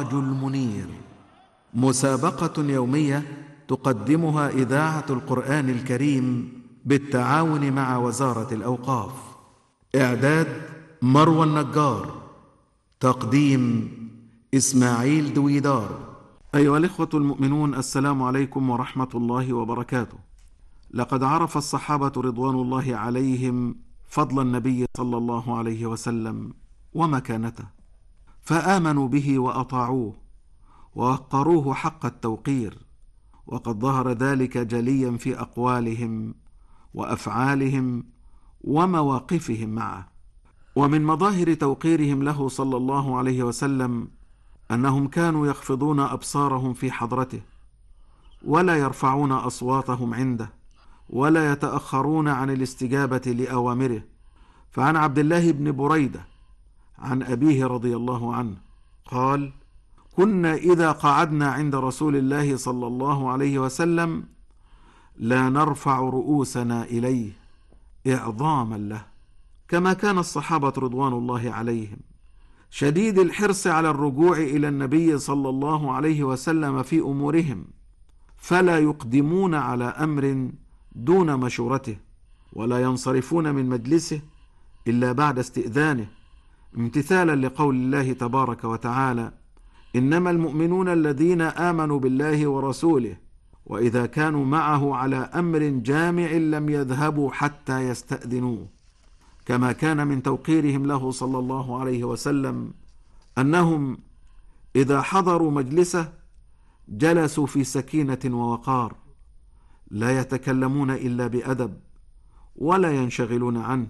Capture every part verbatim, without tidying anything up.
السراج المنير، مسابقة يومية تقدمها إذاعة القرآن الكريم بالتعاون مع وزارة الأوقاف. إعداد مروى النجار، تقديم إسماعيل دويدار. أيها الإخوة المؤمنون، السلام عليكم ورحمة الله وبركاته. لقد عرف الصحابة رضوان الله عليهم فضل النبي صلى الله عليه وسلم ومكانته، فآمنوا به وأطاعوه ووقروه حق التوقير، وقد ظهر ذلك جليا في أقوالهم وأفعالهم ومواقفهم معه. ومن مظاهر توقيرهم له صلى الله عليه وسلم أنهم كانوا يخفضون أبصارهم في حضرته، ولا يرفعون أصواتهم عنده، ولا يتأخرون عن الاستجابة لأوامره. فعن عبد الله بن بريدة عن أبيه رضي الله عنه قال: كنا إذا قعدنا عند رسول الله صلى الله عليه وسلم لا نرفع رؤوسنا إليه إعظاما له. كما كان الصحابة رضوان الله عليهم شديد الحرص على الرجوع إلى النبي صلى الله عليه وسلم في أمورهم، فلا يقدمون على أمر دون مشورته، ولا ينصرفون من مجلسه إلا بعد استئذانه، امتثالا لقول الله تبارك وتعالى: إنما المؤمنون الذين آمنوا بالله ورسوله وإذا كانوا معه على أمر جامع لم يذهبوا حتى يستأذنوه. كما كان من توقيرهم له صلى الله عليه وسلم أنهم إذا حضروا مجلسه جلسوا في سكينة ووقار، لا يتكلمون إلا بأدب ولا ينشغلون عنه،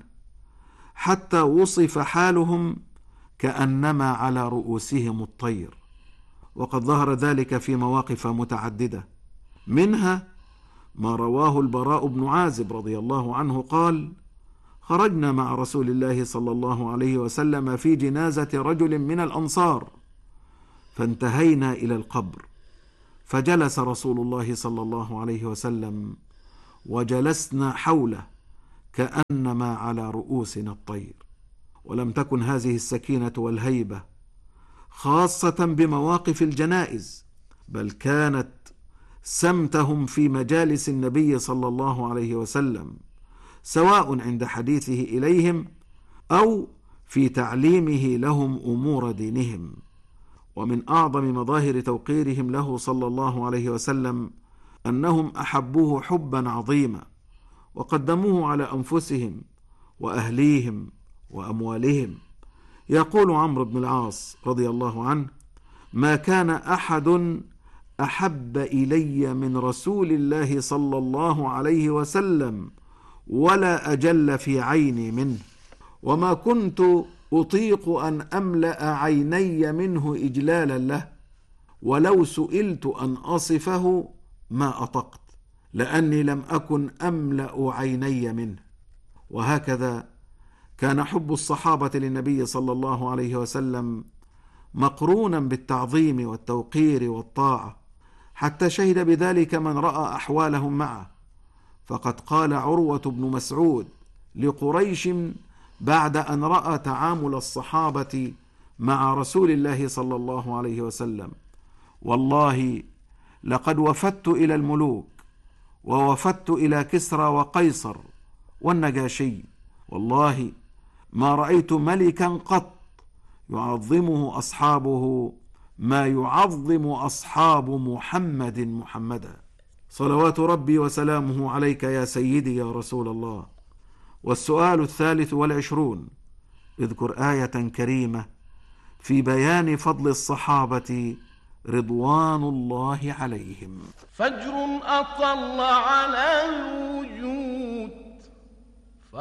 حتى وصف حالهم كأنما على رؤوسهم الطير. وقد ظهر ذلك في مواقف متعددة، منها ما رواه البراء بن عازب رضي الله عنه قال: خرجنا مع رسول الله صلى الله عليه وسلم في جنازة رجل من الأنصار، فانتهينا إلى القبر، فجلس رسول الله صلى الله عليه وسلم وجلسنا حوله كأنما على رؤوسنا الطير. ولم تكن هذه السكينة والهيبة خاصة بمواقف الجنائز، بل كانت سمتهم في مجالس النبي صلى الله عليه وسلم، سواء عند حديثه إليهم أو في تعليمه لهم أمور دينهم. ومن أعظم مظاهر توقيرهم له صلى الله عليه وسلم أنهم أحبوه حبا عظيما، وقدموه على أنفسهم وأهليهم وأموالهم. يقول عمرو بن العاص رضي الله عنه: ما كان أحد أحب إلي من رسول الله صلى الله عليه وسلم ولا أجل في عيني منه، وما كنت أطيق أن أملأ عيني منه إجلالا له، ولو سئلت أن أصفه ما أطقت، لأني لم أكن أملأ عيني منه. وهكذا كان حب الصحابة للنبي صلى الله عليه وسلم مقرونا بالتعظيم والتوقير والطاعة، حتى شهد بذلك من رأى أحوالهم معه. فقد قال عروة بن مسعود لقريش بعد أن رأى تعامل الصحابة مع رسول الله صلى الله عليه وسلم: والله لقد وفدت إلى الملوك، ووفدت إلى كسرى وقيصر والنجاشي، والله ما رأيت ملكا قط يعظمه أصحابه ما يعظم أصحاب محمد محمدا. صلوات ربي وسلامه عليك يا سيدي يا رسول الله. والسؤال الثالث والعشرون: اذكر آية كريمة في بيان فضل الصحابة رضوان الله عليهم. فجر أطل على الوجود